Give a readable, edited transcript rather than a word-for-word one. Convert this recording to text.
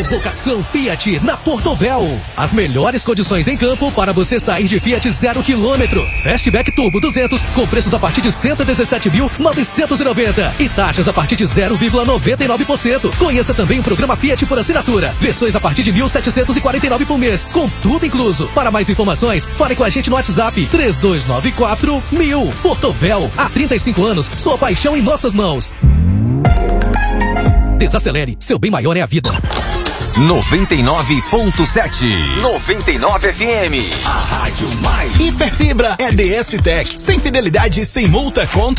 Provocação Fiat na Portovel. As melhores condições em campo para você sair de Fiat 0 km. Fastback Turbo 200 com preços a partir de 117.990 e taxas a partir de 0,99%. Conheça também o programa Fiat por assinatura. Versões a partir de 1.749 por mês, com tudo incluso. Para mais informações, fale com a gente no WhatsApp 3294.1000. Portovel, há 35 anos, sua paixão em nossas mãos. Desacelere, seu bem maior é a vida. 99.7 99 FM, a rádio mais. Hiperfibra é DS Tech, sem fidelidade e sem multa contra